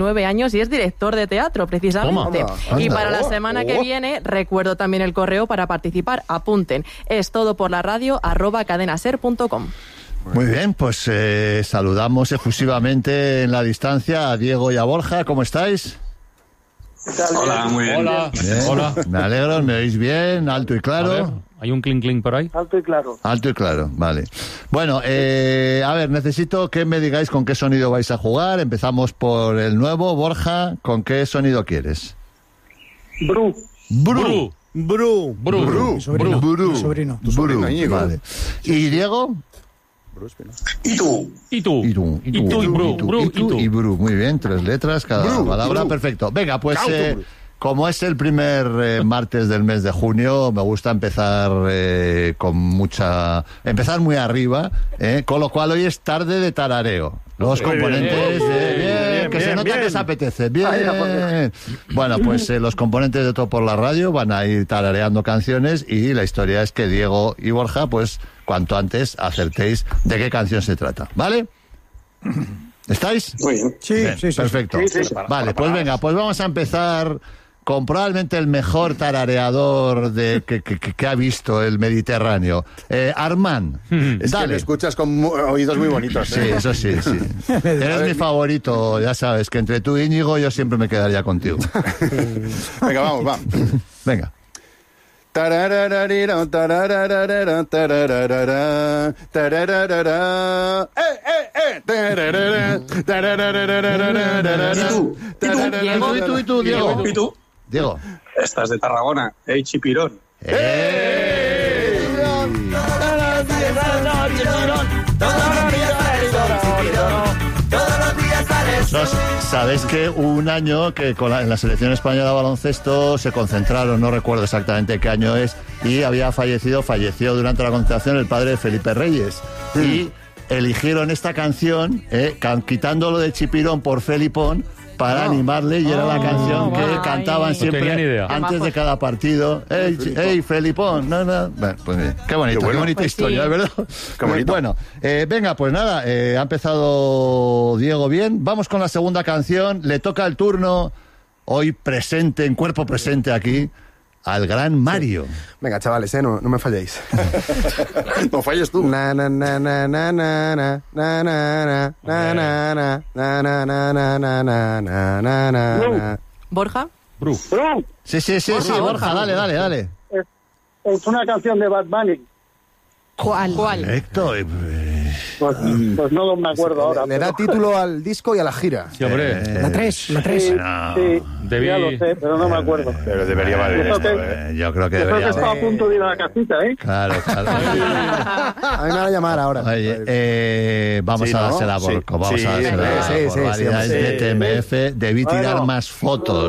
9 años y es director de teatro, precisamente. Y para la semana que viene, recuerdo también el correo para participar. Apunten. Es todo por la radio @cadenaser.com. Muy bien, pues saludamos efusivamente en la distancia a Diego y a Borja. ¿Cómo estáis? Hola, muy bien. Hola. Bien. Hola. Me alegro, ¿me oís bien? ¿Alto y claro? A ver, ¿hay un clink por ahí? Alto y claro. Alto y claro, vale. Bueno, a ver, necesito que me digáis con qué sonido vais a jugar. Empezamos por el nuevo. Borja, ¿con qué sonido quieres? Bru. Bru. Bru. Bru. Mi sobrino. Bru. Mi sobrino. Tu sobrino, Íñigo. Vale. ¿Y Diego? ¿Y tú? ¿Y tú? Iru. ¿Y tú? ¿Y Bru? Bru. ¿Y tú? Y Bru. Muy bien, 3 letras cada Bru, palabra. Bru. Perfecto. Venga, pues como es el primer martes del mes de junio, me gusta empezar empezar muy arriba, con lo cual hoy es tarde de tarareo. Los componentes, se nota que os apetece. Bien. Bueno, pues los componentes de Todo por la Radio van a ir tarareando canciones y la historia es que Diego y Borja, pues cuanto antes acertéis de qué canción se trata, ¿vale? ¿Estáis? Muy bien. Sí, Bien, sí, sí. perfecto. Sí, sí. Vale, pues venga, pues vamos a empezar con probablemente el mejor tarareador que ha visto el Mediterráneo. Armand, Es que dale. me escuchas con oídos muy bonitos. Sí, eso sí, sí. Eres mi favorito, ya sabes, que entre tú y Íñigo yo siempre me quedaría contigo. Venga, vamos, va. Venga. Tararararira, tararararara, tarararara, tarararara. Tararara, tararararara. ¿Y tú, Diego? ¿Y tú? Diego. Estás de Tarragona. Chipirón. Sabéis que hubo un año que en la selección española de baloncesto se concentraron, no recuerdo exactamente qué año es, y falleció durante la concentración el padre de Felipe Reyes. Y eligieron esta canción, quitándolo de Chipirón por Felipón, para animarle, y era la canción que cantaban siempre No tenía ni idea. antes de cada partido. ¡Ey, Felipón! No. Bueno, pues bien. Qué bonito, qué bonita Pues historia, sí. ¿verdad? Qué bonito. Bueno, venga, pues nada, ha empezado Diego bien. Vamos con la segunda canción. Le toca el turno, hoy presente, en cuerpo presente aquí, al gran Mario. Venga, chavales, no me falléis. No falles tú. Na na na na na na na na na na na na na na na na na na na na. Borja. Bru. Sí, Borja, dale. Es una canción de Bad Bunny. ¿Cuál? Correcto. Pues no me acuerdo ahora. Le da título al disco y a la gira. Sí, hombre. La 3. Sí, No. sí, Debí- ya lo sé, pero no me acuerdo. Pero debería valer Yo esto, creo que- Yo creo que Yo creo que debería estaba a punto de ir a la casita, ¿eh? Claro. A mí me van a llamar ahora. Oye, vamos Sí, a ¿no? dársela Sí. por Sí, variedades sí, de TMF. Debí tirar Bueno. más fotos.